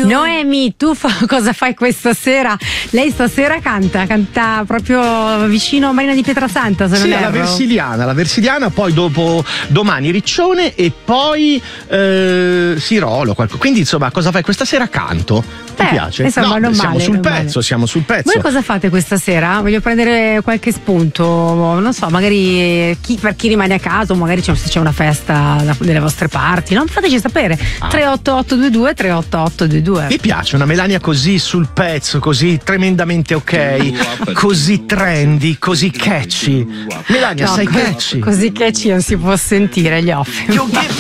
Noemi, tu cosa fai questa sera? Lei stasera canta proprio vicino a Marina di Pietrasanta, se non erro. La Versiliana, poi dopo domani Riccione e poi Sirolo. Quindi insomma, cosa fai questa sera? Canto. Ti piace? Insomma, no, siamo male. sul pezzo. Voi cosa fate questa sera? Voglio prendere qualche spunto, non so, magari per chi rimane a casa, o magari se c'è una festa delle vostre parti, no? Fateci sapere. 38822 38822. Mi piace una Melania così sul pezzo, così tremendamente ok, così trendy, così catchy. Melania, sei catchy. Così catchy non si può sentire gli off.